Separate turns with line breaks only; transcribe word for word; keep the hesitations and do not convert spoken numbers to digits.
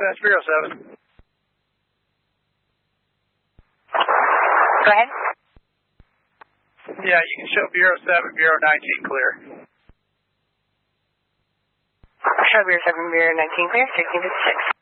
That's Bureau seven.
Go ahead.
Yeah, you can show Bureau seven, Bureau nineteen clear.
Show Bureau seven, Bureau nineteen clear, sixteen fifty-six.